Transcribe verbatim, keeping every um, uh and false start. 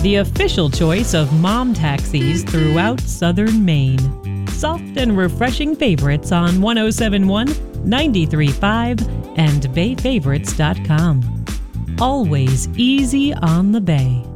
the official choice of mom taxis throughout southern Maine. Soft and refreshing favorites on one oh seven point one, ninety-three point five, and bay favorites dot com. Always easy on the bay.